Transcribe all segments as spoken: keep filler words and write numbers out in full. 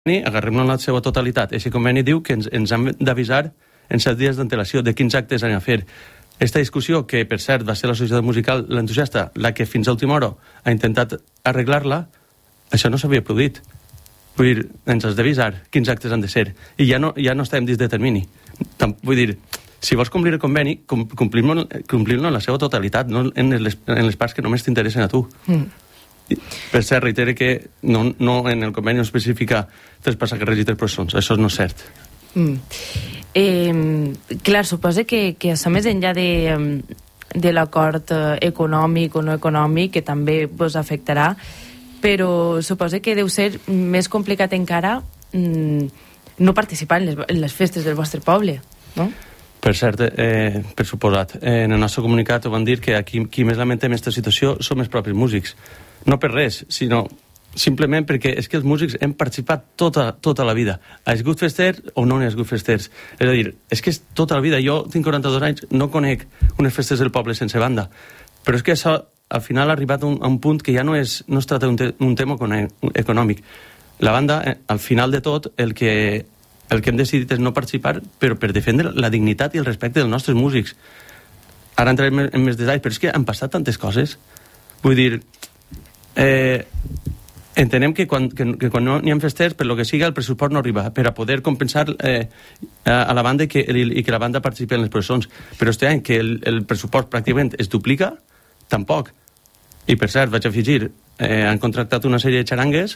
agarrem-lo en la seva totalitat. Aquest conveni diu que ens, ens han d'avisar en set dies d'antelació de quins actes anem a fer. Esta discussió, que per cert va ser la Societat Musical l'entusiasta, la que fins a última hora ha intentat arreglar-la, això no s'havia produït. Vull dir, ens has d'avisar quins actes han de ser. I ja no, ja no estem dins de termini. Vull dir, si vols complir el conveni, complim-lo complim en la seva totalitat, no en les, en les parts que només t'interessen a tu. Mm. Per cert, reitere que no, no, en el conveni no especifica tres passacarrers i tres processons. Això no és cert. Mm. Eh, clar, suposa que, que això més enllà de, de l'acord econòmic o no econòmic, que també vos afectarà, però suposa que deu ser més complicat encara mm, no participar en les, en les festes del vostre poble, no? Per cert, eh, per suposat, eh, en el nostre comunicat ho van dir que aquí qui més lamentem aquesta situació som els propis músics. No per res, sinó simplement perquè és que els músics hem participat tota, tota la vida. Ha esgut fester o no ha esgut festers. És a dir, és que és tota la vida. Jo tinc quaranta-dos anys, no conec unes festes del poble sense banda. Però és que això al final ha arribat a un, a un punt que ja no es, no es tracta d'un te, un tema econòmic. La banda, eh, al final de tot, el que, el que hem decidit és no participar, però per defendre la dignitat i el respecte dels nostres músics. Ara entrarem en més detalls, però és que han passat tantes coses. Vull dir, eh, entenem que quan, que, que quan no n'hi ha festers, per lo que siga, el pressupost no arriba per a poder compensar eh, a, a la banda i que, i que la banda participi en les processons. Però este any que el, el pressupost pràcticament es duplica, tampoc. I per cert, vaig afegir, eh, han contractat una sèrie de xarangues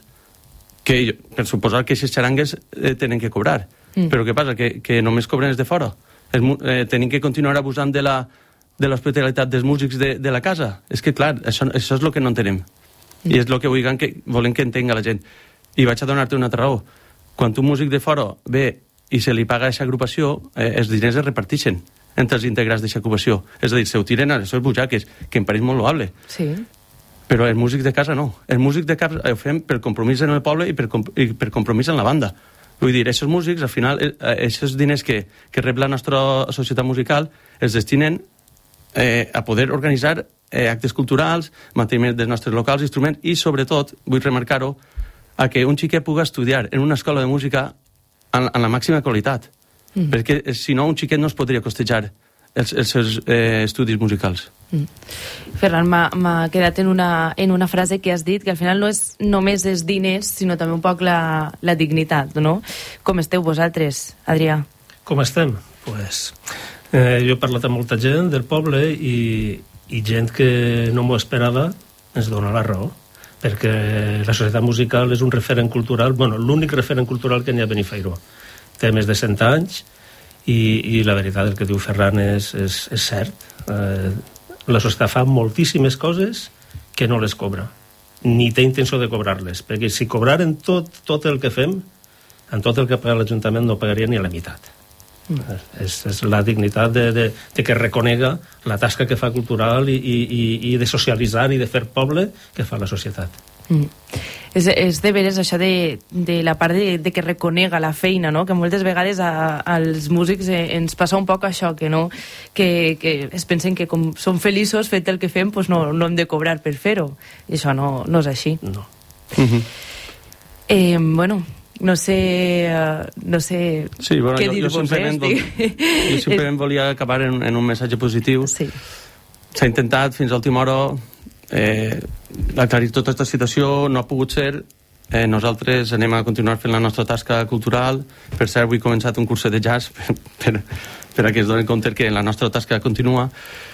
que, per suposar que aquestes xarangues eh, tenen que cobrar. Mm. Però què passa? Que, que només cobren els de fora. Es, eh, tenim que continuar abusant de la de l'hospitalitat dels músics de, de la casa. És que, clar, això, això és el que no entenem. Mm. I és el que volem que, volem que entenga la gent. I vaig a donar-te una altra raó. Quan un músic de fora ve i se li paga aquesta agrupació, eh, els diners es reparteixen entre els integrants d'aquesta agrupació. És a dir, se ho tiren a les seves butxaques, que em pareix molt loable. Sí. Però els músics de casa no. El músic de casa ho fem per compromís en el poble i per, i per compromís en la banda. Vull dir, aquests músics, al final, aquests diners que, que rep la nostra societat musical els destinen eh, a poder organitzar eh, actes culturals, manteniment dels nostres locals, instruments, i sobretot, vull remarcar-ho, a que un xiquet pugui estudiar en una escola de música en, en la màxima qualitat. Mm. Perquè si no, un xiquet no es podria costejar els, els seus eh, estudis musicals. Mm. Ferran, m'ha quedat en una, en una frase que has dit, que al final no és només els diners, sinó també un poc la, la dignitat, no? Com esteu vosaltres, Adrià? Com estem? Pues, eh, jo he parlat amb molta gent del poble i, i gent que no m'ho esperava ens dona la raó, perquè la societat musical és un referent cultural, bueno, l'únic referent cultural que n'hi ha a Benifairó. Té més de cent anys i, i la veritat, el que diu Ferran és, és, és cert. Eh, la societat fa moltíssimes coses que no les cobra, ni té intenció de cobrar-les, perquè si cobraren tot, tot el que fem, en tot el que paga l'Ajuntament no pagaria ni a la meitat. Mm. És, és la dignitat de, de, de que reconega la tasca que fa cultural i, i, i de socialitzar i de fer poble que fa la societat. Mm. És, és de veres això de, de la part de, de que reconega la feina, no? Que moltes vegades a, als músics eh, ens passa un poc això, que, no? que, que es pensen que com som feliços fet el que fem, pues no, no hem de cobrar per fer-ho, i això no, no és així. No. Mm-hmm. eh, bueno, no sé, uh, no sé sí, bueno, què jo, dir-vos. Jo simplement, vol, jo simplement volia acabar en, en un missatge positiu. Sí. S'ha intentat fins a última hora eh, aclarir tota aquesta situació, no ha pogut ser. Eh, nosaltres anem a continuar fent la nostra tasca cultural. Per cert, avui he començat un curset de jazz per, per, per a que es donen compte que la nostra tasca continua.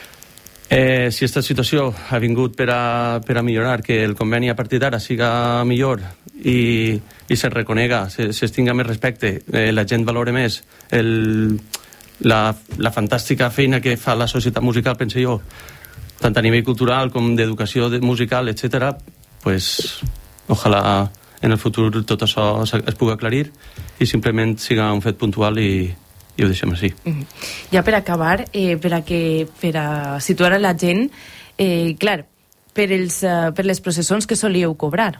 Eh, si aquesta situació ha vingut per a, per a millorar, que el conveni a partir d'ara siga millor i, i se reconega, se, se tinga més respecte, eh, la gent valore més el, la, la fantàstica feina que fa la societat musical, penso jo, tant a nivell cultural com d'educació musical, etcètera, pues, ojalà en el futur tot això es pugui aclarir i simplement siga un fet puntual i i ho deixem així. Mm-hmm. Ja per acabar, eh, per, a que, per a situar a la gent, eh, clar, per, els, uh, per les processons que solíeu cobrar.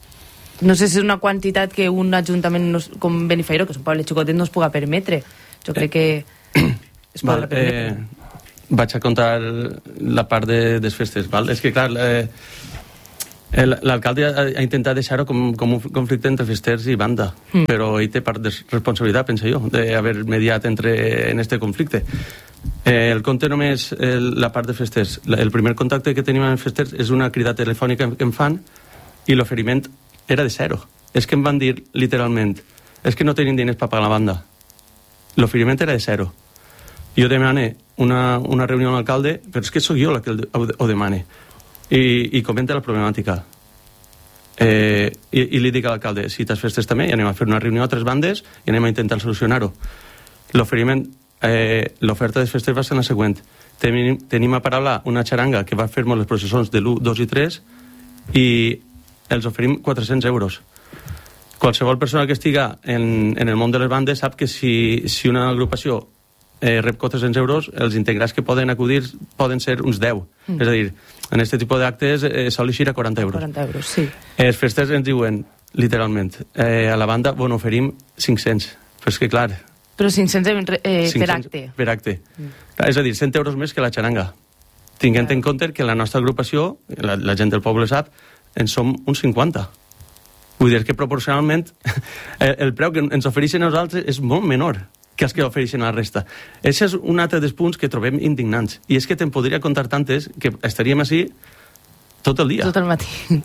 No sé si és una quantitat que un ajuntament no, com Benifairó, que és un poble xicotet, no es puga permetre. Jo crec que es val, podrà permetre. Eh, vaig a contar la part de, des festes. Val? És que, clar, eh, L'alcalde ha, ha intentat deixar-ho com, com un conflicte entre festers i banda, mm. però ell té part de responsabilitat, penso jo, d'haver mediat entre, en este conflicte. Eh, el compte només el, la part de festers. El primer contacte que tenim amb festers és una crida telefònica que em fan i l'oferiment era de zero. És que em van dir literalment, és que no tenim diners per pagar la banda. L'oferiment era de zero. Jo demane una, una reunió amb l'alcalde, però és que sóc jo la que ho, ho demane. I, i comenta la problemàtica. Eh, i, I li dic a l'alcalde, si t'has festes també, i anem a fer una reunió a tres bandes i anem a intentar solucionar-ho. L'oferiment, eh, l'oferta de festes va ser la següent. Tenim, tenim a paraula una xaranga que va fer-nos les processons de l'u, dos i tres i els oferim quatre-cents euros. Qualsevol persona que estiga en, en el món de les bandes sap que si, si una agrupació eh, rep quatre-cents euros, els integrats que poden acudir poden ser uns deu. Mm. És a dir, en aquest tipus d'actes eh, sol eixir a quaranta euros. quaranta euros, sí. Els festes ens diuen, literalment, eh, a la banda, bueno, oferim cinc-cents. Però és que, clar... Però cinc-cents eh, cinc-cents per acte. Per acte. Mm. Clar, és a dir, cent euros més que la xaranga. Tinguent en compte que la nostra agrupació, la, la gent del poble sap, en som uns cinquanta. Vull dir que proporcionalment el, el preu que ens ofereixen a nosaltres és molt menor que els que ofereixen a la resta. Això és un altre dels punts que trobem indignants. I és que te'n podria contar tantes que estaríem així tot el dia. Tot el matí.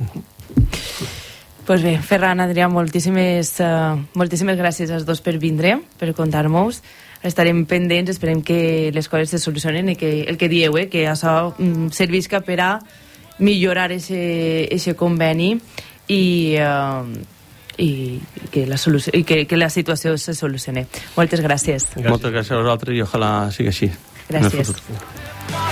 Pues bé, Ferran, Adrià, moltíssimes, uh, moltíssimes gràcies als dos per vindre, per contar-nos. Estarem pendents, esperem que les coses se solucionen i que el que dieu, eh, que això mm, servisca per a millorar aquest conveni i, uh, i, que la solució, i que, que la situació se solucioni. Moltes gràcies. gràcies. Moltes gràcies a vosaltres i ojalà sigui així. Gràcies.